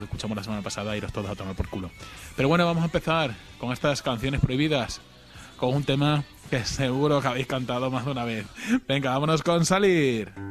escuchamos la semana pasada, iros todos a tomar por culo. Pero bueno, vamos a empezar con estas canciones prohibidas, con un tema que seguro que habéis cantado más de una vez. Venga, vámonos con Salir.